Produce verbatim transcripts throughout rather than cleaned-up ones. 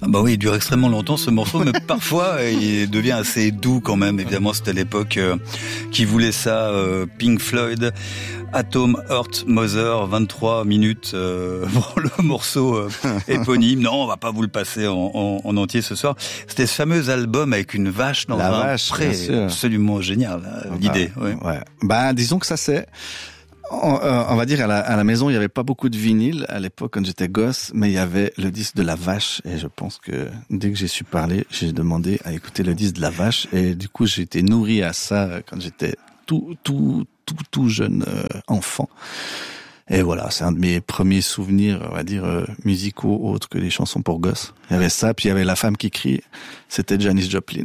Bah oui, il dure extrêmement longtemps ce morceau, mais parfois il devient assez doux quand même. Évidemment, c'était l'époque euh, qui voulait ça. Euh, Pink Floyd, Atom Heart Mother, vingt-trois minutes euh, pour le morceau euh, éponyme. Non, on va pas vous le passer en, en, en entier ce soir. C'était ce fameux album avec une vache dans La un vache, pré, absolument génial hein, l'idée. Bah, ouais. ouais. Bah disons que ça c'est. On, euh, on va dire à la, à la maison, il y avait pas beaucoup de vinyle à l'époque quand j'étais gosse, mais il y avait le disque de la vache et je pense que dès que j'ai su parler, j'ai demandé à écouter le disque de la vache et du coup j'ai été nourri à ça quand j'étais tout tout tout tout jeune euh, enfant. Et voilà, c'est un de mes premiers souvenirs, on va dire, euh, musicaux autres que les chansons pour gosses. Il y avait ça, puis il y avait la femme qui crie, c'était Janis Joplin.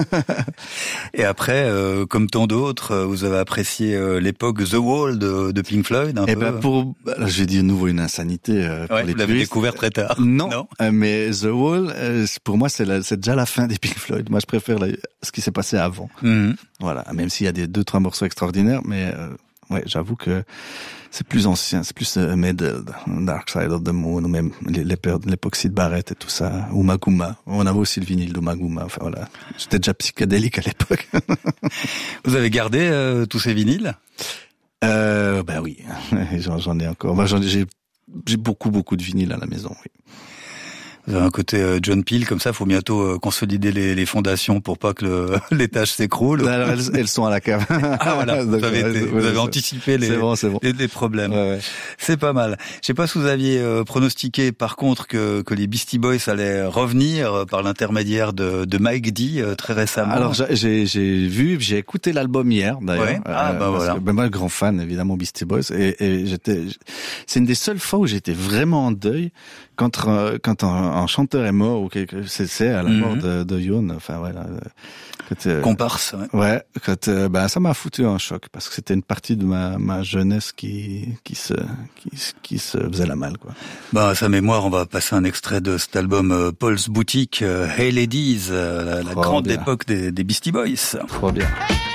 Et après, euh, comme tant d'autres, vous avez apprécié euh, l'époque The Wall de, de Pink Floyd un Et peu. ben pour, là, je vais dire nouveau une insanité. Euh, pour ouais, les vous l'avez puristes. découvert très tard. Non, non euh, mais The Wall, euh, pour moi, c'est, la, c'est déjà la fin des Pink Floyd. Moi, je préfère la, ce qui s'est passé avant. Mm-hmm. Voilà, même s'il y a des deux, trois morceaux extraordinaires, mais euh, ouais, j'avoue que c'est plus ancien, c'est plus euh, Meddled, Dark Side of the Moon, ou même l'époque Syd Barrett et tout ça, ou Maguma. On avait aussi le vinyle de Maguma. Enfin voilà, j'étais déjà psychédélique à l'époque. Vous avez gardé euh, tous ces vinyles? Euh, ben oui, j'en, j'en ai encore. Moi, j'en, j'ai, j'ai beaucoup, beaucoup de vinyles à la maison. Oui. Vous avez un côté euh, John Peel comme ça, il faut bientôt euh, consolider les, les fondations pour pas que le, l'étage s'écroule. Alors, elles, elles sont à la cave. Ah voilà, vous avez, été, vous avez ouais, anticipé les, c'est bon, c'est bon. les, les problèmes. Ouais, ouais. C'est pas mal. Je sais pas si vous aviez euh, pronostiqué par contre que, que les Beastie Boys allaient revenir euh, par l'intermédiaire de, de Mike D euh, très récemment. Alors j'ai, j'ai vu, j'ai écouté l'album hier d'ailleurs. Ouais. Ah euh, bah voilà. Que, ben, moi, grand fan évidemment Beastie Boys et, et j'étais, c'est une des seules fois où j'étais vraiment en deuil quand quand un, un chanteur est mort ou quelque, c'est, c'est à la mm-hmm. mort de, de Youn. Enfin voilà. Quand, euh, comparse. Ouais. Ouais. Quand euh, ben ça m'a foutu un choc parce que c'était une partie de ma ma jeunesse qui qui se qui, qui se faisait la malle quoi. Bah à sa mémoire, on va passer un extrait de cet album euh, Paul's Boutique, euh, Hey Ladies, euh, la, la grande bien. époque des, des Beastie Boys. Trop bien.